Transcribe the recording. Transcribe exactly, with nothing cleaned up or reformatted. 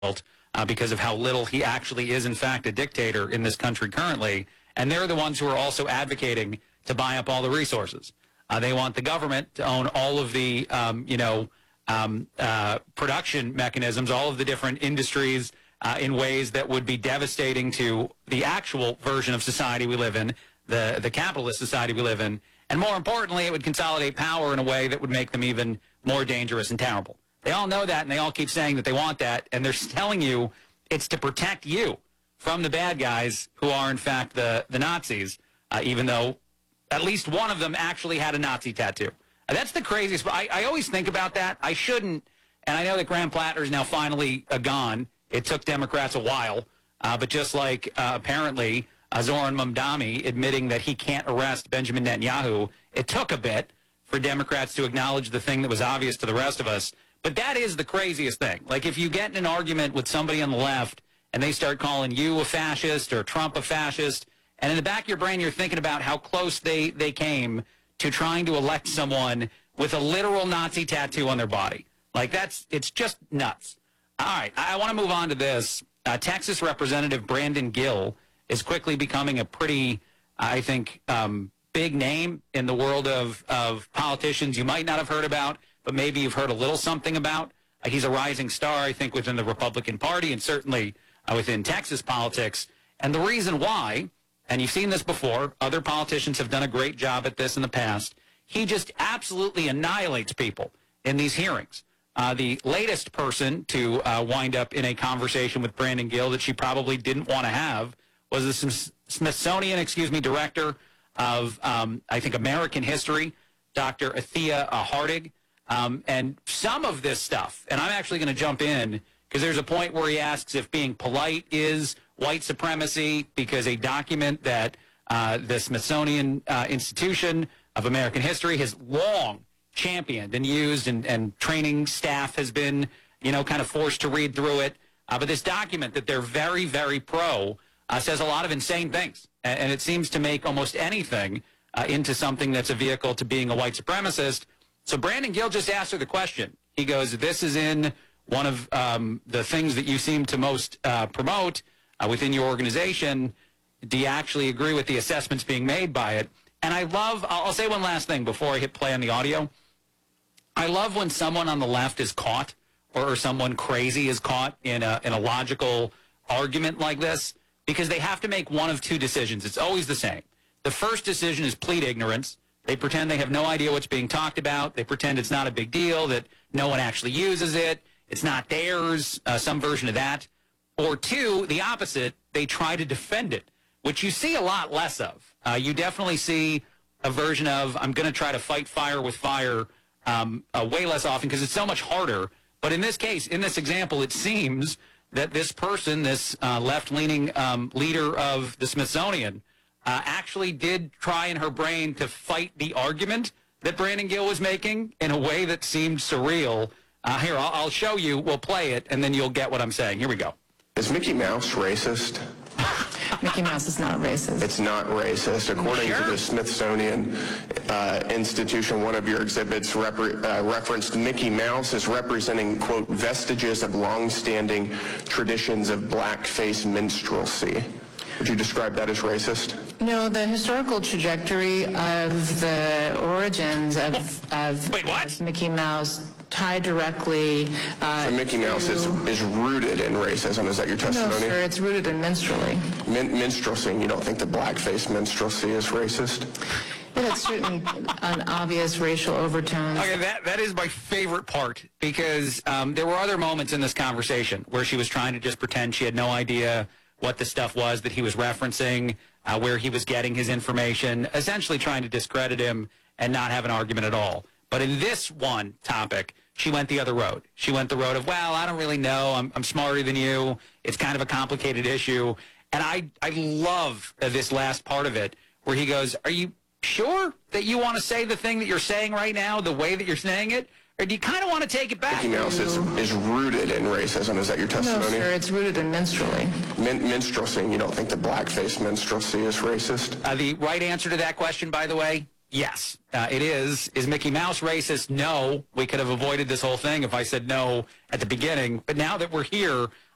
uh, because of how little he actually is, in fact, a dictator in this country currently. And they're the ones who are also advocating to buy up all the resources. Uh, they want the government to own all of the, um, you know, um, uh, production mechanisms, all of the different industries uh, in ways that would be devastating to the actual version of society we live in, the, the capitalist society we live in. And more importantly, it would consolidate power in a way that would make them even more dangerous and terrible. They all know that, and they all keep saying that they want that, and they're telling you it's to protect you from the bad guys who are, in fact, the, the Nazis, uh, even though at least one of them actually had a Nazi tattoo. Uh, that's the craziest. I, I always think about that. I shouldn't, and I know that Graham Plattner is now finally uh, gone. It took Democrats a while, uh, but just like uh, apparently uh, Zoran Mamdani admitting that he can't arrest Benjamin Netanyahu, it took a bit for Democrats to acknowledge the thing that was obvious to the rest of us. But that is the craziest thing. Like, if you get in an argument with somebody on the left and they start calling you a fascist or Trump a fascist, and in the back of your brain you're thinking about how close they, they came to trying to elect someone with a literal Nazi tattoo on their body. Like, that's, it's just nuts. All right, I, I want to move on to this. Uh, Texas Representative Brandon Gill is quickly becoming a pretty, I think, um, big name in the world of, of politicians you might not have heard about, but maybe you've heard a little something about. Uh, he's a rising star, I think, within the Republican Party and certainly uh, within Texas politics. And the reason why, and you've seen this before, other politicians have done a great job at this in the past, he just absolutely annihilates people in these hearings. Uh, the latest person to uh, wind up in a conversation with Brandon Gill that she probably didn't want to have was the Smithsonian, excuse me, director of, um, I think, American history, Doctor Athea uh, Hartig. Um, and some of this stuff, and I'm actually going to jump in because there's a point where he asks if being polite is white supremacy, because a document that uh, the Smithsonian uh, Institution of American History has long championed and used, and, and training staff has been, you know, kind of forced to read through it. Uh, but this document that they're very, very pro uh, says a lot of insane things. And, and it seems to make almost anything uh, into something that's a vehicle to being a white supremacist. So Brandon Gill just asked her the question. He goes, this is in one of um, the things that you seem to most uh, promote uh, within your organization. Do you actually agree with the assessments being made by it? And I love, I'll, I'll say one last thing before I hit play on the audio. I love when someone on the left is caught, or, or someone crazy is caught in a, in a logical argument like this, because they have to make one of two decisions. It's always the same. The first decision is plead ignorance. They pretend they have no idea what's being talked about. They pretend it's not a big deal, that no one actually uses it. It's not theirs, uh, some version of that. Or two, the opposite, they try to defend it, which you see a lot less of. Uh, you definitely see a version of, I'm going to try to fight fire with fire um, uh, way less often because it's so much harder. But in this case, in this example, it seems that this person, this uh, left-leaning um, leader of the Smithsonian, Uh, actually did try in her brain to fight the argument that Brandon Gill was making in a way that seemed surreal. Uh, here, I'll, I'll show you. We'll play it, and then you'll get what I'm saying. Here we go. Is Mickey Mouse racist? Mickey Mouse is not racist. It's not racist. According sure? to the Smithsonian uh, Institution, one of your exhibits repre- uh, referenced Mickey Mouse as representing, quote, vestiges of long-standing traditions of blackface minstrelsy. Would you describe that as racist? No, the historical trajectory of the origins of, of Wait, what? Mickey Mouse tied directly uh, So Mickey Mouse to... is, is rooted in racism. Is that your No, testimony? sir, it's rooted in minstrelly. Min- minstrelsy. You don't think the blackface minstrelsy is racist? It has certain an obvious racial overtones. Okay, that, that is my favorite part, because um, there were other moments in this conversation where she was trying to just pretend she had no idea what the stuff was that he was referencing, uh, where he was getting his information, essentially trying to discredit him and not have an argument at all. But in this one topic, she went the other road. She went the road of, well, I don't really know. I'm, I'm smarter than you. It's kind of a complicated issue. And I, I love uh, this last part of it where he goes, are you sure that you want to say the thing that you're saying right now the way that you're saying it? Or do you kind of want to take it back? Mickey Mouse is, is rooted in racism. Is that your No, testimony? sir, it's rooted in minstrelly. Min- minstrelsy. You don't think the blackface minstrelsy is racist? Uh, the right answer to that question, by the way, yes, uh, it is. Is Mickey Mouse racist? No. We could have avoided this whole thing if I said no at the beginning. But now that we're here,